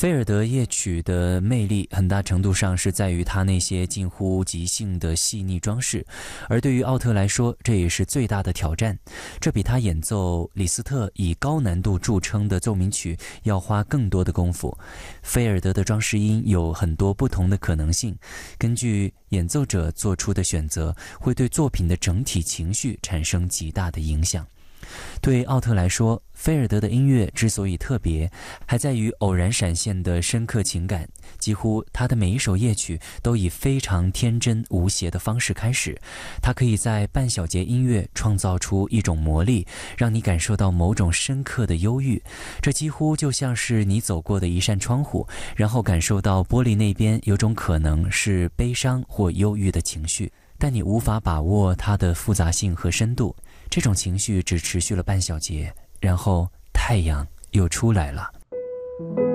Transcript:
菲尔德夜曲的魅力很大程度上是在于它那些近乎即兴的细腻装饰，而对于奥特来说，这也是最大的挑战。这比他演奏李斯特以高难度著称的奏鸣曲要花更多的功夫。菲尔德的装饰音有很多不同的可能性，根据演奏者做出的选择，会对作品的整体情绪产生极大的影响。对奥特来说，菲尔德的音乐之所以特别，还在于偶然闪现的深刻情感。几乎他的每一首夜曲都以非常天真无邪的方式开始，他可以在半小节音乐创造出一种魔力，让你感受到某种深刻的忧郁。这几乎就像是你走过的一扇窗户，然后感受到玻璃那边有种可能是悲伤或忧郁的情绪，但你无法把握它的复杂性和深度。这种情绪只持续了半小节，然后太阳又出来了。